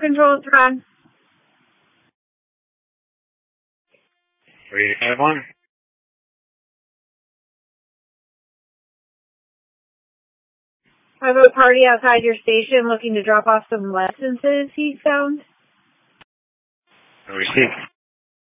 Control is Ron. 351. I have a party outside your station looking to drop off some licenses he found. Received.